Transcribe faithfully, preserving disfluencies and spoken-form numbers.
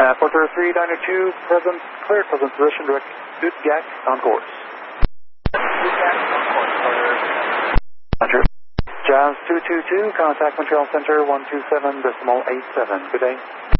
Uh, Porter three nine two, present, clear, present position, direct, Utgak on course. Utgak on course, Porter. Roger. Jazz two two two, contact Montreal Center one two seven decimal eight seven. Good day.